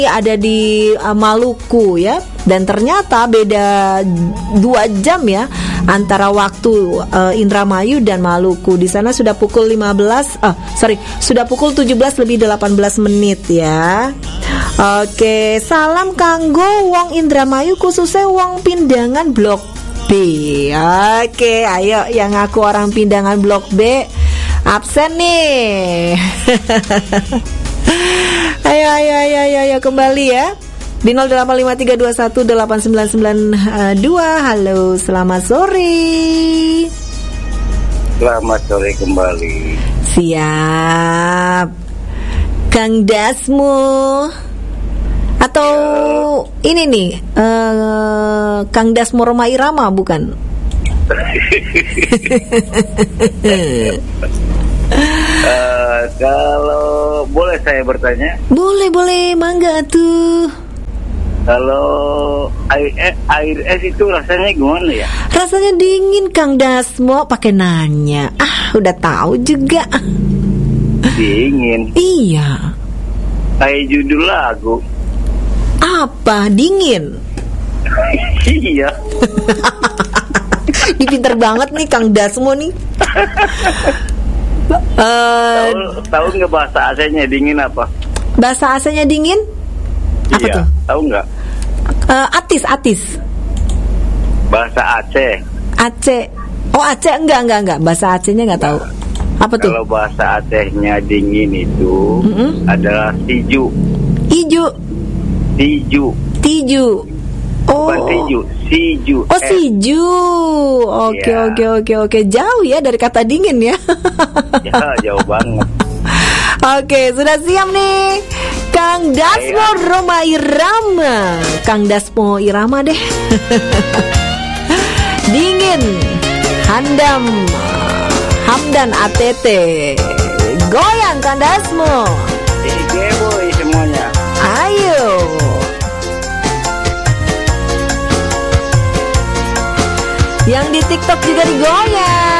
ada di Maluku ya, dan ternyata beda 2 jam ya antara waktu Indramayu dan Maluku. Di sana sudah pukul sudah pukul 17 lebih 18 menit ya. Oke, salam kanggo wong Indramayu khususnya wong Pindangan Blok B. Oke, ayo yang aku orang Pindangan Blok B absen nih. Ayo kembali ya di 0853218992. Halo, selamat sore. Selamat sore kembali. Siap, Kang Dasmo atau ini nih Kang Dasmo Roma Irama bukan? Kalau boleh saya bertanya? Boleh, mangga tuh. Kalau air es itu rasanya gimana ya? Rasanya dingin, Kang Dasmo, pakai nanya. Udah tahu juga. Dingin. Iya. Kayak judul lagu. Apa? Dingin. Iya. Dipinter banget nih Kang Dasmo nih. Tahu nggak bahasa AC-nya dingin apa? Bahasa AC-nya dingin? Apa iya, tuh? Tahu nggak? Atis. Bahasa Aceh. Aceh. Oh, Aceh enggak. Bahasa Acehnya enggak tahu. Apa tuh? Kalau bahasa Acehnya dingin itu adalah tiju. Tiju. Oh. Bukan siju. Oh, siju. Oke. Jauh ya dari kata dingin ya. Ya, jauh banget. Oke, sudah siap nih Kang Dasmo Roma Irama. Kang Dasmo Irama deh. Dingin. Hamdan ATT. Goyang Kang Dasmo. Boy semuanya. Ayo. Yang di TikTok juga digoyang.